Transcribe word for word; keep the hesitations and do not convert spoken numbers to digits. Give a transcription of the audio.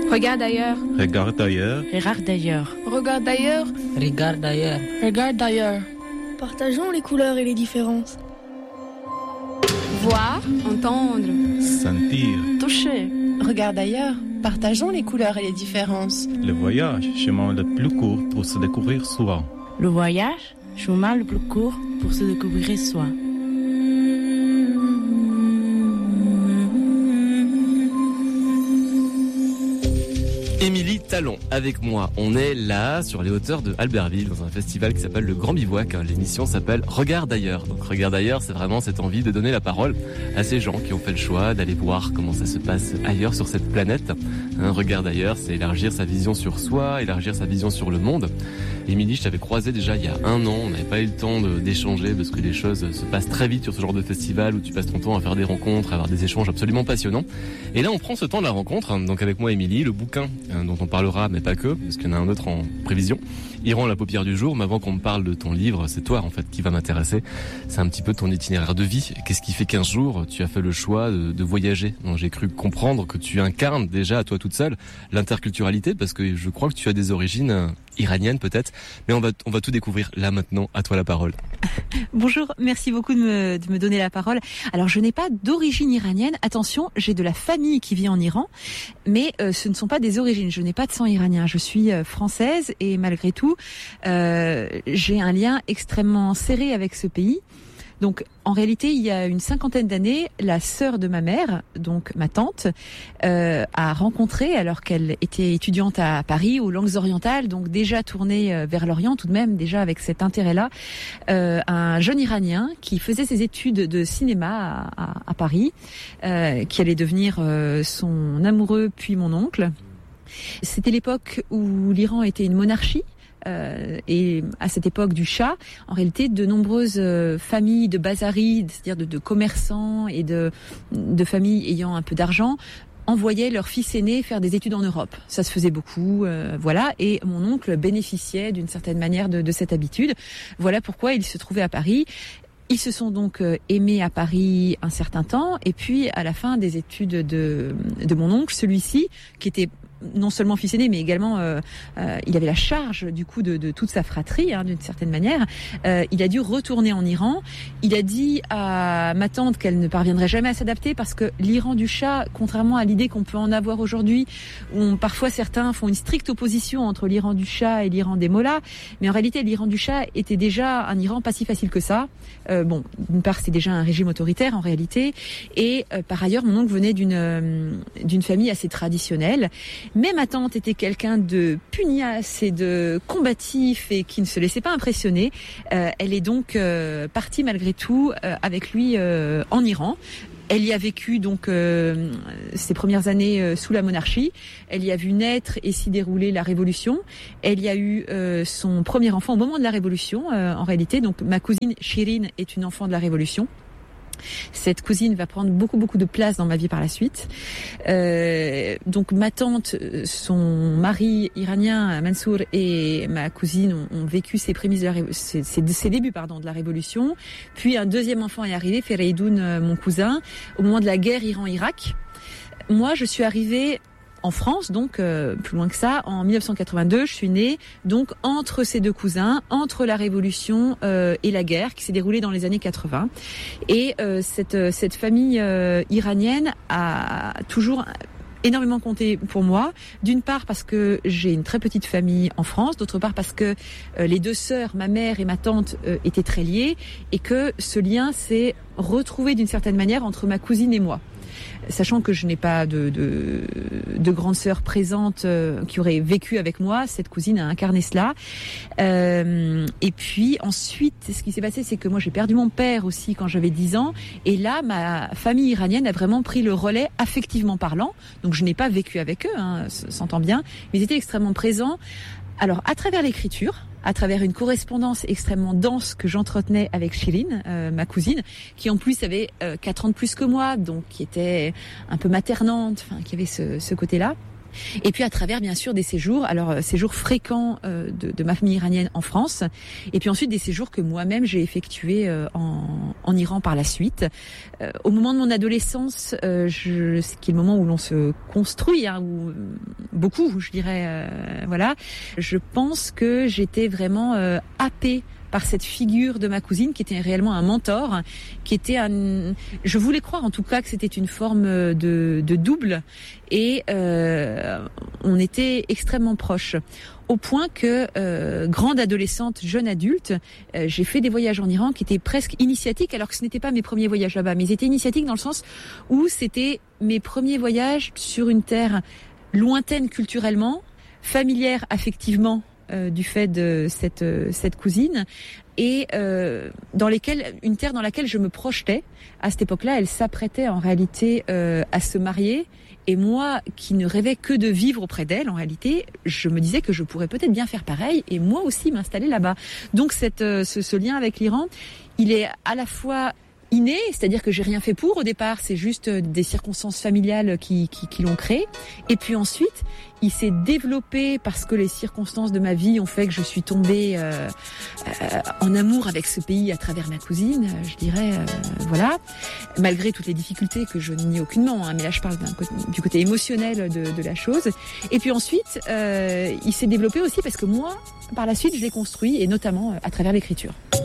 Regarde ailleurs. Regarde ailleurs. Regarde d'ailleurs. Regarde d'ailleurs. Regarde d'ailleurs. Regarde d'ailleurs. Partageons les couleurs et les différences. Voir, entendre, Sentir. Toucher. Regarde ailleurs. Partageons les couleurs et les différences. Le voyage, chemin le plus court pour se découvrir soi. Le voyage, chemin le plus court pour se découvrir soi. Émilie Talon avec moi. On est là sur les hauteurs de Albertville dans un festival qui s'appelle le Grand Bivouac. L'émission s'appelle Regarde ailleurs. Donc Regarde ailleurs, c'est vraiment cette envie de donner la parole à ces gens qui ont fait le choix d'aller voir comment ça se passe ailleurs sur cette planète. Hein, Regarde ailleurs, c'est élargir sa vision sur soi, élargir sa vision sur le monde. Émilie, je t'avais croisé déjà il y a un an. On n'avait pas eu le temps de, d'échanger parce que les choses se passent très vite sur ce genre de festival où tu passes ton temps à faire des rencontres, à avoir des échanges absolument passionnants. Et là, on prend ce temps de la rencontre. Donc avec moi, Émilie, le bouquin dont on parlera, mais pas que, parce qu'il y en a un autre en prévision, Iran, la paupière du jour. Mais avant qu'on me parle de ton livre, c'est toi en fait qui va m'intéresser. C'est un petit peu ton itinéraire de vie. Qu'est-ce qui fait qu'un jour tu as fait le choix de, de voyager? Donc j'ai cru comprendre que tu incarnes déjà à toi toute seule l'interculturalité, parce que je crois que tu as des origines iraniennes peut-être, mais on va on va tout découvrir là maintenant. À toi la parole. Bonjour, merci beaucoup de me, de me donner la parole. Alors je n'ai pas d'origine iranienne, attention, j'ai de la famille qui vit en Iran, mais euh, ce ne sont pas des origines, je n'ai pas de sang iranien, je suis euh, française et malgré tout, euh, j'ai un lien extrêmement serré avec ce pays. Donc, en réalité, il y a une cinquantaine d'années, la sœur de ma mère, donc ma tante, euh, a rencontré, alors qu'elle était étudiante à Paris, aux langues orientales, donc déjà tournée vers l'Orient, tout de même, déjà avec cet intérêt-là, euh, un jeune Iranien qui faisait ses études de cinéma à, à, à Paris, euh, qui allait devenir euh, son amoureux, puis mon oncle. C'était l'époque où l'Iran était une monarchie. Euh, et à cette époque du Shah, en réalité, de nombreuses euh, familles de bazarides, c'est-à-dire de, de commerçants et de, de familles ayant un peu d'argent, envoyaient leur fils aîné faire des études en Europe. Ça se faisait beaucoup, euh, voilà. Et mon oncle bénéficiait d'une certaine manière de, de cette habitude. Voilà pourquoi il se trouvait à Paris. Ils se sont donc euh, aimés à Paris un certain temps, et puis à la fin des études de, de mon oncle, celui-ci, qui était non seulement fils aîné, mais également euh, euh, il avait la charge du coup de, de toute sa fratrie, hein, d'une certaine manière. Euh, il a dû retourner en Iran. Il a dit à ma tante qu'elle ne parviendrait jamais à s'adapter parce que l'Iran du Shah, contrairement à l'idée qu'on peut en avoir aujourd'hui, où on, parfois certains font une stricte opposition entre l'Iran du Shah et l'Iran des mollahs, mais en réalité l'Iran du Shah était déjà un Iran pas si facile que ça. Euh, bon, d'une part c'est déjà un régime autoritaire en réalité, et euh, par ailleurs mon oncle venait d'une euh, d'une famille assez traditionnelle. Mais ma tante était quelqu'un de pugnace et de combatif et qui ne se laissait pas impressionner. Euh, elle est donc euh, partie malgré tout euh, avec lui euh, en Iran. Elle y a vécu donc euh, ses premières années euh, sous la monarchie. Elle y a vu naître et s'y dérouler la Révolution. Elle y a eu euh, son premier enfant au moment de la Révolution, euh, en réalité. Donc ma cousine Shirin est une enfant de la Révolution. Cette cousine va prendre beaucoup beaucoup de place dans ma vie par la suite. Euh, donc ma tante, son mari iranien Mansour et ma cousine ont, ont vécu ses prémices, de la, ses, ses, ses débuts pardon de la Révolution. Puis un deuxième enfant est arrivé, Fereidoun, mon cousin, au moment de la guerre Iran-Irak. Moi, je suis arrivée en France, donc euh, plus loin que ça, en dix-neuf cent quatre-vingt-deux, je suis née donc entre ces deux cousins, entre la Révolution euh, et la guerre qui s'est déroulée dans les années quatre-vingts. Et euh, cette cette famille euh, iranienne a toujours énormément compté pour moi, d'une part parce que j'ai une très petite famille en France, d'autre part parce que euh, les deux sœurs, ma mère et ma tante, euh, étaient très liées, et que ce lien s'est retrouvé d'une certaine manière entre ma cousine et moi. Sachant que je n'ai pas de, de, de grande sœur présente euh, qui aurait vécu avec moi, cette cousine a incarné cela. Euh, et puis ensuite, ce qui s'est passé, c'est que moi j'ai perdu mon père aussi quand j'avais dix ans. Et là, ma famille iranienne a vraiment pris le relais affectivement parlant. Donc je n'ai pas vécu avec eux, hein, s'entend bien, mais ils étaient extrêmement présents. Alors à travers l'écriture, à travers une correspondance extrêmement dense que j'entretenais avec Shirin, euh, ma cousine, qui en plus avait euh, quatre ans de plus que moi, donc qui était un peu maternante, enfin qui avait ce, ce côté-là. Et puis à travers bien sûr des séjours, alors euh, séjours fréquents euh, de, de ma famille iranienne en France, et puis ensuite des séjours que moi-même j'ai effectués euh, en, en Iran par la suite. Euh, au moment de mon adolescence, euh, je, ce qui est le moment où l'on se construit, hein, où beaucoup, je dirais, euh, voilà, je pense que j'étais vraiment euh, happée par cette figure de ma cousine qui était réellement un mentor, qui était un... Je voulais croire en tout cas que c'était une forme de, de double et euh, on était extrêmement proches. Au point que, euh, grande adolescente, jeune adulte, euh, j'ai fait des voyages en Iran qui étaient presque initiatiques, alors que ce n'étaient pas mes premiers voyages là-bas, mais ils étaient initiatiques dans le sens où c'était mes premiers voyages sur une terre lointaine culturellement, familière affectivement, Euh, du fait de cette euh, cette cousine et euh, dans lesquelles une terre dans laquelle je me projetais. À cette époque-là, elle s'apprêtait en réalité euh, à se marier et moi qui ne rêvais que de vivre auprès d'elle, en réalité, je me disais que je pourrais peut-être bien faire pareil et moi aussi m'installer là-bas. Donc cette euh, ce, ce lien avec l'Iran, il est à la fois inné, c'est-à-dire que j'ai rien fait pour au départ, c'est juste des circonstances familiales qui, qui, qui l'ont créé. Et puis ensuite, il s'est développé parce que les circonstances de ma vie ont fait que je suis tombée euh, euh, en amour avec ce pays à travers ma cousine, je dirais, euh, voilà. Malgré toutes les difficultés que je nie aucunement, hein, mais là je parle d'un côté, du côté émotionnel de, de la chose. Et puis ensuite, euh, il s'est développé aussi parce que moi, par la suite, je l'ai construit, et notamment à travers l'écriture.